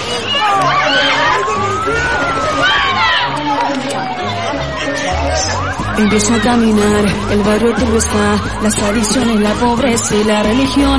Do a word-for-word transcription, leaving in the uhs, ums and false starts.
Empiezo a caminar, el barrio tuyo está, las adicciones, la pobreza y la religión.